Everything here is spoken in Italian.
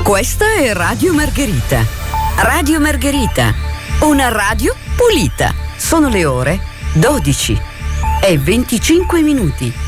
Questa è Radio Margherita. Radio Margherita, una radio pulita. Sono le ore 12 e 25 minuti.